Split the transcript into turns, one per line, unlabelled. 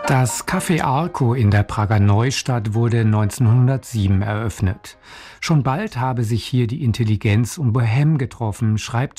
Das Café Arco in der Prager Neustadt wurde 1907 eröffnet. Schon bald habe sich hier die Intelligenz und Bohème getroffen, schreibt